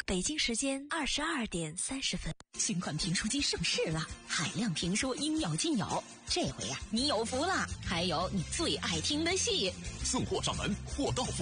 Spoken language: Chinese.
北京时间22:30。 新款评书机上市了，海量评书应有尽有。这回呀，你有福了，还有你最爱听的戏。 送货上门，货到付